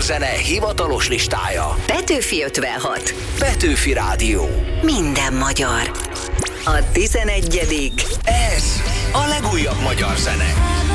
zene hivatalos listája. Petőfi 56. Petőfi Rádió. Minden magyar. A 11. Ez a legújabb magyar zene.